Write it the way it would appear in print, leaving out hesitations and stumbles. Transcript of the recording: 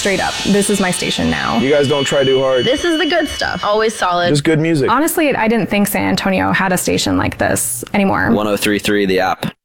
straight up. This is my station now. You guys don't try too hard. This is the good stuff. Always solid. Just good music. Honestly, I didn't think San Antonio had a station like this anymore. 103.3 The App.